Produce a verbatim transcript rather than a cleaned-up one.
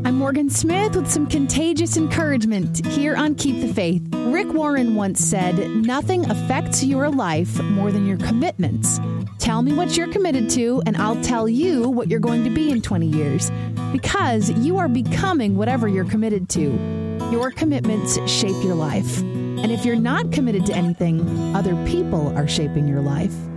I'm Morgan Smith with some contagious encouragement here on Keep the Faith. Rick Warren once said, "Nothing affects your life more than your commitments. Tell me what you're committed to, and I'll tell you what you're going to be in twenty years. Because you are becoming whatever you're committed to. Your commitments shape your life. And if you're not committed to anything, other people are shaping your life."